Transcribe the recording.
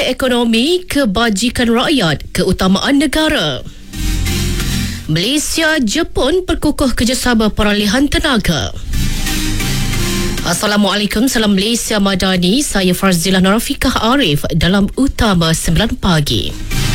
ekonomi, kebajikan rakyat, keutamaan negara. Malaysia, Jepun berkukuh kerjasama peralihan tenaga. Assalamualaikum, salam Malaysia Madani. Saya Farzilah Narafikah Arif dalam Utama 9 Pagi.